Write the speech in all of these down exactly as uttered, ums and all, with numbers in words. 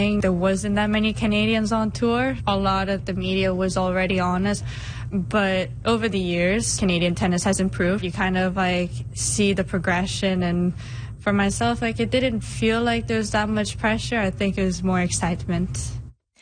There wasn't that many Canadians on tour. A lot of the media was already on us. But over the years, Canadian tennis has improved. You kind of like see the progression, and for myself, like it didn't feel like there was that much pressure. I think it was more excitement.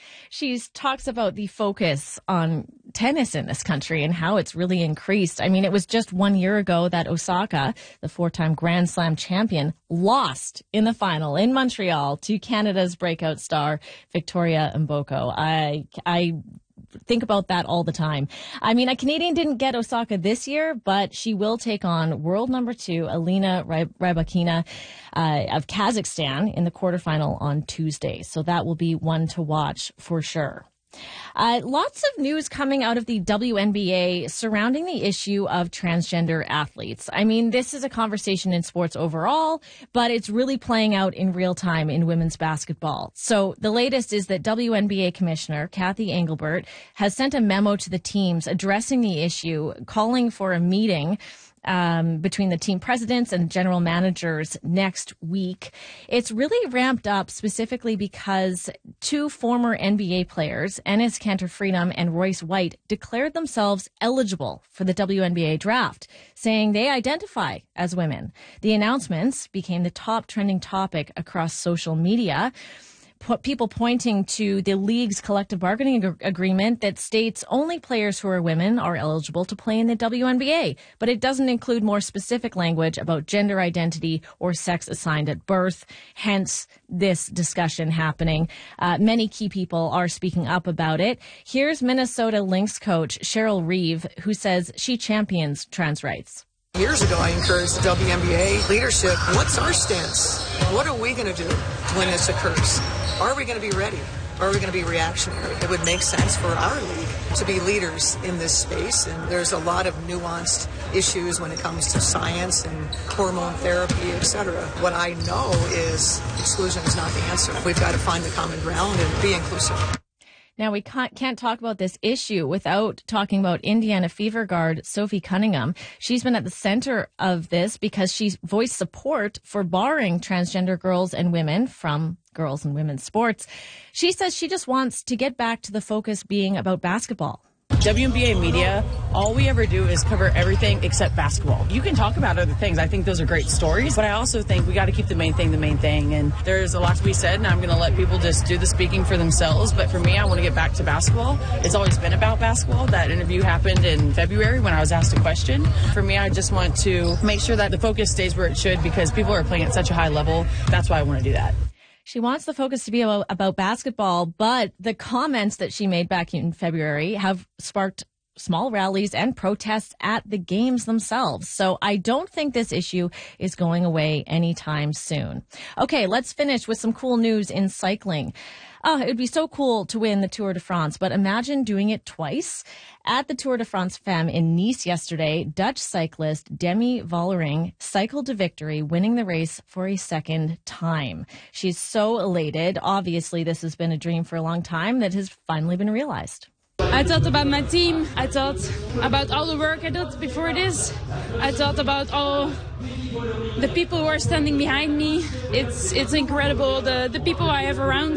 She talks about the focus on tennis in this country and how it's really increased. I mean, it was just one year ago that Osaka, the four-time Grand Slam champion, lost in the final in Montreal to Canada's breakout star, Victoria Mboko. I, I think about that all the time. I mean, a Canadian didn't get Osaka this year, but she will take on world number two, Alina Rybakina uh, of Kazakhstan in the quarterfinal on Tuesday. So that will be one to watch for sure. Uh, lots of news coming out of the W N B A surrounding the issue of transgender athletes. I mean, this is a conversation in sports overall, but it's really playing out in real time in women's basketball. So the latest is that W N B A Commissioner Cathy Engelbert has sent a memo to the teams addressing the issue, calling for a meeting Um, between the team presidents and general managers next week. It's really ramped up specifically because two former N B A players, Enes Kanter Freedom and Royce White, declared themselves eligible for the W N B A draft, saying they identify as women. The announcements became the top trending topic across social media. People pointing to the league's collective bargaining ag- agreement that states only players who are women are eligible to play in the W N B A, but it doesn't include more specific language about gender identity or sex assigned at birth, hence this discussion happening. Uh, many key people are speaking up about it. Here's Minnesota Lynx coach Cheryl Reeve, who says she champions trans rights. Years ago, I encouraged the W N B A leadership. What's our stance? What are we going to do when this occurs? Are we going to be ready? Are we going to be reactionary? It would make sense for our league to be leaders in this space. And there's a lot of nuanced issues when it comes to science and hormone therapy, et cetera. What I know is exclusion is not the answer. We've got to find the common ground and be inclusive. Now, we can't, can't talk about this issue without talking about Indiana Fever guard Sophie Cunningham. She's been at the center of this because she's voiced support for barring transgender girls and women from girls and women's sports. She says she just wants to get back to the focus being about basketball. W N B A media, all we ever do is cover everything except basketball. You can talk about other things. I think those are great stories, but I also think we got to keep the main thing the main thing. And there's a lot to be said, and I'm going to let people just do the speaking for themselves. But for me, I want to get back to basketball. It's always been about basketball. That interview happened in February when I was asked a question. For me, I just want to make sure that the focus stays where it should because people are playing at such a high level. That's why I want to do that. She wants the focus to be about, about basketball, but the comments that she made back in February have sparked small rallies and protests at the games themselves. So I don't think this issue is going away anytime soon. Okay, let's finish with some cool news in cycling. Oh, it would be so cool to win the Tour de France, but imagine doing it twice. At the Tour de France Femme in Nice yesterday, Dutch cyclist Demi Vollering cycled to victory, winning the race for a second time. She's so elated. Obviously, this has been a dream for a long time that has finally been realized. I thought about my team. I thought about all the work I did before this. I thought about all the people who are standing behind me. It's it's incredible, the, the people I have around.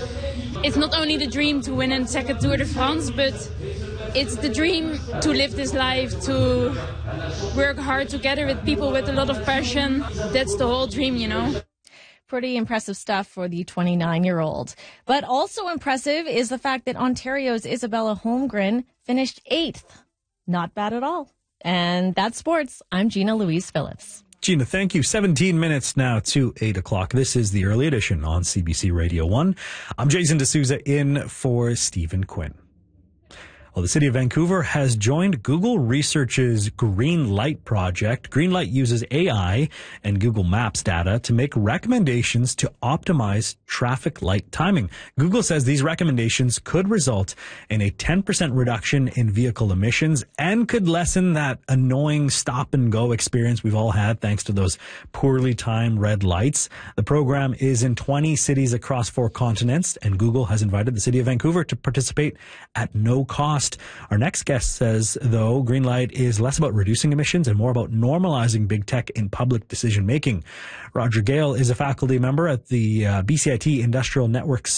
It's not only the dream to win a second Tour de France, but it's the dream to live this life, to work hard together with people with a lot of passion. That's the whole dream, you know. Pretty impressive stuff for the twenty-nine-year-old. But also impressive is the fact that Ontario's Isabella Holmgren finished eighth. Not bad at all. And that's sports. I'm Gina Louise Phillips. Gina, thank you. seventeen minutes now to eight o'clock. This is the early edition on C B C Radio one. I'm Jason D'Souza in for Stephen Quinn. Well, the city of Vancouver has joined Google Research's Green Light project. Green Light uses A I and Google Maps data to make recommendations to optimize traffic light timing. Google says these recommendations could result in a ten percent reduction in vehicle emissions and could lessen that annoying stop and go experience we've all had thanks to those poorly timed red lights. The program is in twenty cities across four continents, and Google has invited the city of Vancouver to participate at no cost. Our next guest says, though, Green Light is less about reducing emissions and more about normalizing big tech in public decision making. Roger Gale is a faculty member at the uh, B C I T Industrial Networks